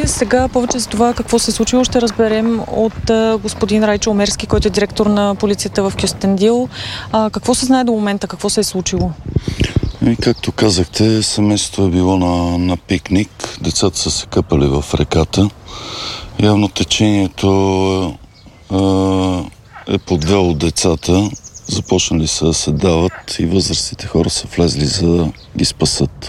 Сега повече за това какво се е случило ще разберем от господин Райчо Омерски, който е директор на полицията в Кюстендил. Какво се знае до момента? Какво се е случило? Както казахте, семейството е било на пикник. Децата са се къпали в реката. Явно течението е подвело децата. Започнали са да се дават и възрастните хора са влезли за да ги спасат.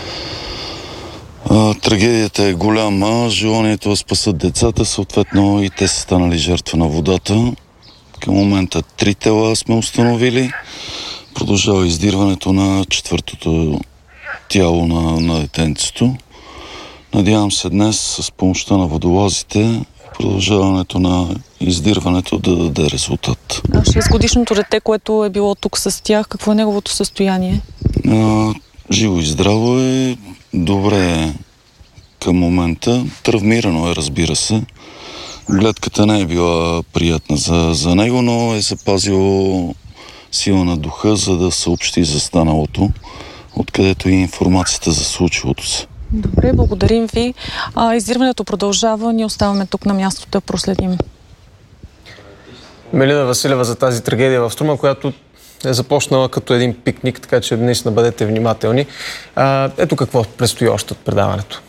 Трагедията е голяма. Желанието да спасат децата, съответно и те са станали жертва на водата. Към момента 3 тела сме установили. Продължава издирването на 4-то тяло на детенцето. Надявам се днес с помощта на водолазите продължаването на издирването да даде резултат. 6-годишното дете, което е било тук с тях, какво е неговото състояние? Живо и здраво е, добре е към момента. Травмирано е, разбира се. Гледката не е била приятна за него, но е запазило сила на духа, за да съобщи за станалото, откъдето и информацията за случилото се. Добре, благодарим ви. Издирването продължава. Ние оставаме тук на мястото да проследим. Мелина Василева за тази трагедия в Струма, която е започнала като един пикник, така че наистина бъдете внимателни. Ето какво предстои още от предаването.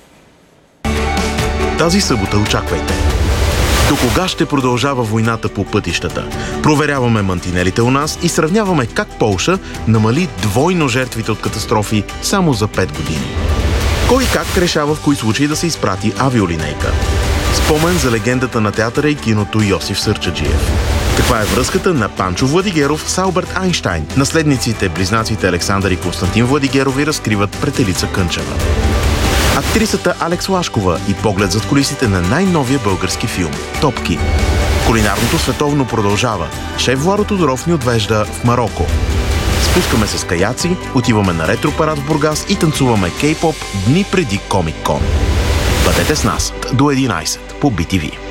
Тази събота очаквайте. До кога ще продължава войната по пътищата? Проверяваме мантинелите у нас и сравняваме как Полша намали двойно жертвите от катастрофи само за 5 години. Кой как решава в кои случаи да се изпрати авиолинейка? Спомен за легендата на театъра и киното Йосиф Сърчаджиев. Каква е връзката на Панчо Владигеров с Алберт Айнщайн? Наследниците, близнаците Александър и Константин Владигерови разкриват пред Елица Кънчева. Актрисата Алекс Лашкова и поглед зад кулисите на най-новия български филм «Топки». Кулинарното световно продължава. Шеф Владо Тодоров ни отвежда в Мароко. Спускаме се с каяци, отиваме на ретропарад в Бургас и танцуваме кей-поп дни преди Комик Кон. Бъдете с нас до 11 по BTV.